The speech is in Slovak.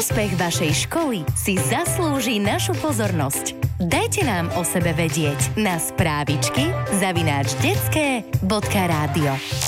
Úspech vašej školy si zaslúži našu pozornosť. Dajte nám o sebe vedieť na správičky @detske.radio.